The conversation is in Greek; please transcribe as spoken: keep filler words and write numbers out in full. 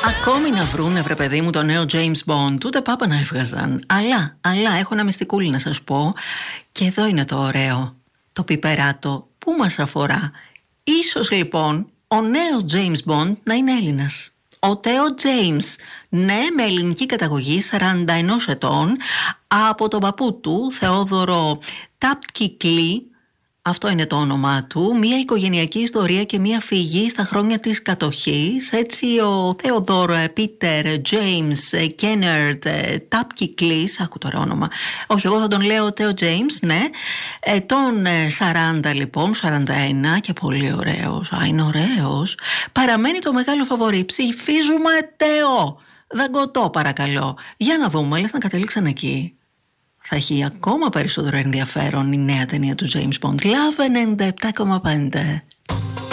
Ακόμη να βρούνε, βρε παιδί μου, το νέο James Bond, ούτε πάπα να έβγαζαν. Αλλά, αλλά, έχω ένα μυστικούλι να σας πω. Και εδώ είναι το ωραίο. Το πιπεράτο που μας αφορά. Ίσως λοιπόν ο νέος James Bond να είναι Έλληνας. Ο Τέο James, ναι, με ελληνική καταγωγή, σαράντα ενός ετών, από τον παππού του, Θεόδωρο Τάπκικλή. Αυτό είναι το όνομά του, μια οικογενειακή ιστορία και μια φυγή στα χρόνια της κατοχής. Έτσι ο Θεοδόρο Πίτερ Τζέιμς Κένερτ Τάπκικλής, άκου τώρα όνομα, όχι εγώ θα τον λέω Τέο Τζέιμς, ναι, ετών σαράντα λοιπόν, σαράντα ένα και πολύ ωραίος, α είναι ωραίος, παραμένει το μεγάλο φαβορί, ψηφίζουμε Τέο, δαγκωτό παρακαλώ, για να δούμε, λες να κατέληξαν εκεί. Θα έχει ακόμα περισσότερο ενδιαφέρον η νέα ταινία του James Bond. Love ενενήντα επτά κόμμα πέντε.